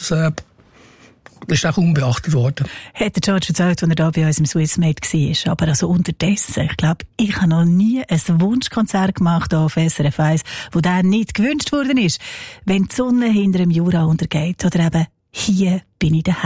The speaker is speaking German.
Das ist auch unbeachtet worden. Hat der George erzählt, als er da bei uns im Swissmade war. Aber also unterdessen, ich glaube, ich habe noch nie ein Wunschkonzert gemacht auf SRF 1, wo der nicht gewünscht worden ist. Wenn die Sonne hinter dem Jura untergeht oder eben «Hier bin ich daheim».